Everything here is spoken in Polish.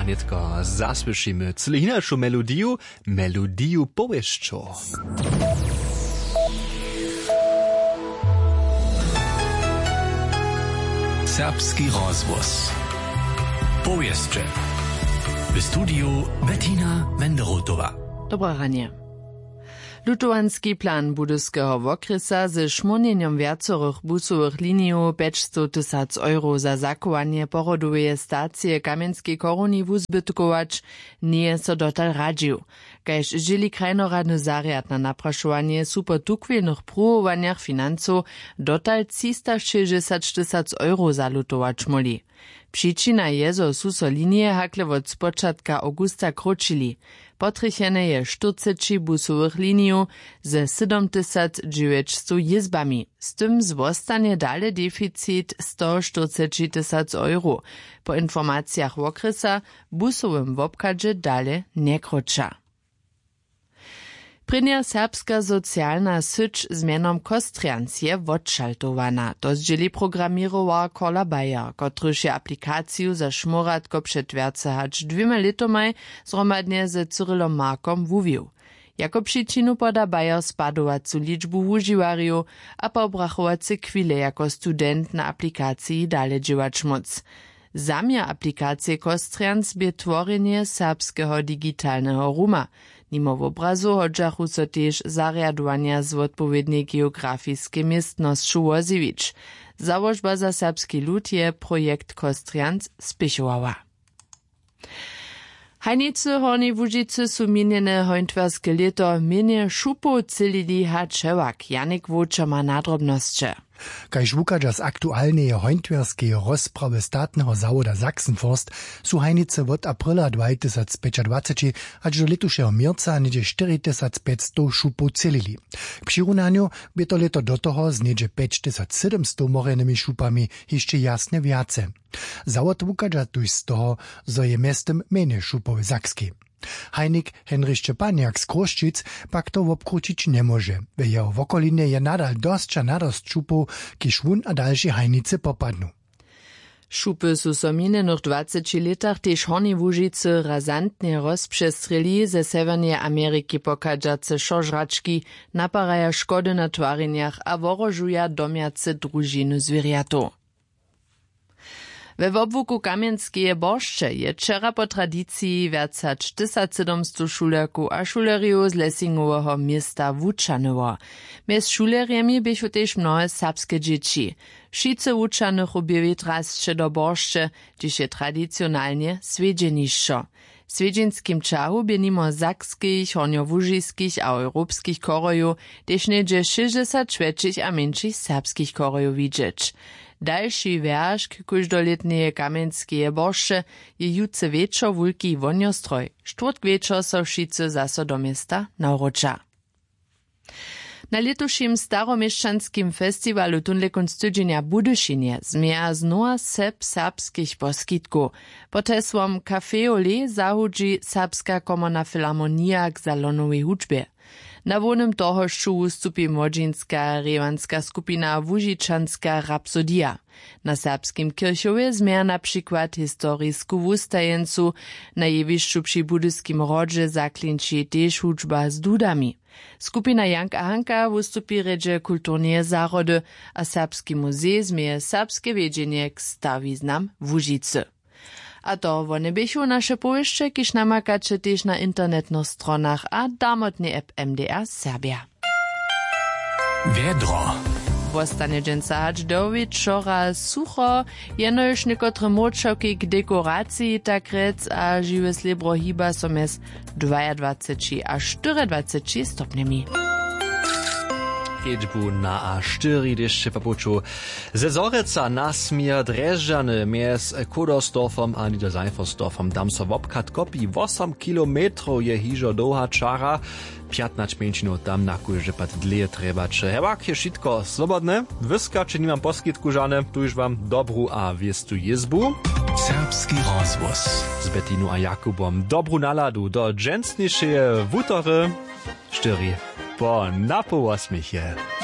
netko zasłyšimy cyle inaczą melodiju powieścią. Serbski rozgłos. Powieście. W studiu Bettina Wenderotowa. Dobre ranie. Lutowanski plan budyskiego wokrysa ze szmonieniem wiacorych busowych linijów 500 000 euro za zakowanie porodowej stacje Kamienskiej Koruni wuzbytkować nie so dotal radził. Kajż żyli krajnoradny zariad na napraszowanie super tukwilnych próbowaniach finansów dotal 360 000 euro zalutować moli. Przyczyna je, że su linie hakle od spočatka augusta kročili. Potrychene je 40 busowych linijów ze 7900 jizbami. Z tym zwostanie dalej deficit 140 000 euro. Po informacjach okrysa busowym wobkadzie dalej nie kroča. Prynja serbska socjalna syć z mianom Kostrians je odšaltowana. To zdzieli programirowa Kola Bayer, kotryż je aplikaciju za šmoratko předwierce hać 2 letomaj zromadnie ze Cyrylom Markom wuwił. Jako przyczynu poda Bayer spadowacu liczbu užiwariów, a pobrachowace chwile jako student na aplikacji dalej działać moc. Zamiar aplikacji Kostrians bie tworzenie serbskiego digitalnego ruma. Nimo w obrazu hodžachu so tež zariadovania z odpowiedniej geografijskiej miestnosću Woziewicz. Załožba za serbski lud je projekt Kostrians spišovala. Hajnicy Hornej Łužicy su minjene hojntwerskie leto minie šupo celili hačevak. Janik Wójcza ma nadrobnosće. Kaž wukađa z aktualneje hojntwerskie rozprawy statnego zawoda Sachsenforst su hajnice od aprila 2025 aż do letušeho mierca niedzie 4500 šupov celili. K přirunaniu by to leto do toho z niedzie 5700 morenými šupami jeszcze jasne viace. Zawod wukađa tuž z toho, zo je mestem mene šupowe Sakski. Hajnik Henryk Szczepaniak z Kroščic pak to obkručić nie może. W jeho wokolinie je nadal dostča nadost šupov, kiž wun a další hajnice popadnu. Šupy su so minionych 20 letach tež Hornej Łužicy razantnie rozprzestreli ze Severnej Ameryki pokadžace šožrački, naparaja škody na twarinjach a worožuja domjace družiny zwierjatov. We wobłuku Kamienskeje Boršče je wczera po tradycji wiacać 1700 šulerków a šuleriów z Lessingového miasta wučanyło. Mez šuleriami bychu tež mnohe serbskie dzieci. Wszyscy wučanych objewi trasće do Boršče, gdyż je tradycjonalnie swiedźenišćo. W swiedźenskim czahu by nimo sakskich, hornjołužiskich a europskich korojów też niedzie 60 švedších a menších serbskich korojów widzieć. Dalszy wiersz, kuž do letneje Kamienskeje Boršče, je jutce wieczor wulki wonjostroj. Štvrtk wieczor so wszyscy zaso do miasta nauroča. Na letušim staromieszczanskim festiwalu tunle konc tydzienia Budyšinie zmieja znowa serbskich poskitków. Pod hesłom Café Olé zahudzi Serbska komorna filharmonia k salonowej hudźbie. Na wonym tohošću ustupi młodzinska rewanska skupina Łužičanska Rapsodia. Na serbskim kirchowie zmieja na przykład historisku wustajencu, na jewišću przy budyskim rodže zaklinči tež hudžba z dudami. Skupina Jank a Hanka wustupi redže kulturnie zarody, a Serbski muzej zmieje serbskie wiedzienie k stawiznam Łužicy. A to one bychu nasze powieście, kiż namakacie też na internetnych stronach a damotny app MDR Serbia. Wiedro. Wostanie dżęca hać do wieczora sucho, jenoż niekotre moczałki k dekoracji tak rec, a żywe slibro hiba so mez 22 a 24 stopniami. Jedźbu na A4 jeszcze popuczu. Ze Zoreca na smier Dreżany mies Kudosdorfom a Niederseifersdorfom dam so wobkat kopi 8 kilometrów je hižo doha czara. 15 minut tam na kurze pat dlje treba. Hewak je šitko slobodne. Wyska, czy nie mam poskitku żane, tu już wam dobru a wiestu jezbu. Serbski rozgłos. Z Bettinu a Jakubom dobru naladu do dżęsniejsze wutory. 4 po napołosmiechie.